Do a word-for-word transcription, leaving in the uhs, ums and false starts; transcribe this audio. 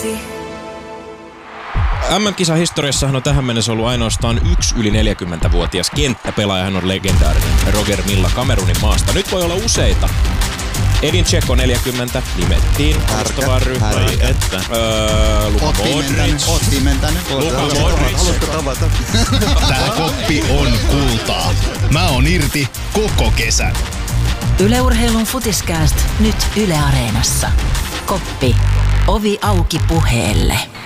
M M-kisahistoriassahan on tähän mennessä ollut ainoastaan yksi yli neljäkymmentävuotias kenttäpelaaja. Hän on legendaarinen Roger Milla Kamerunin maasta. Nyt voi olla useita. Edin Dzeko neljäkymmentä nimettiin alustavaan ryhmään. Että. Öö, Luka Modric. Otti mentänyt. Luka Modric. Haluatko tavata? Tää koppi on kultaa. Mä oon irti koko kesän. Yle Urheilun Futiskääst nyt Yle Areenassa. Koppi. Ovi auki puheelle.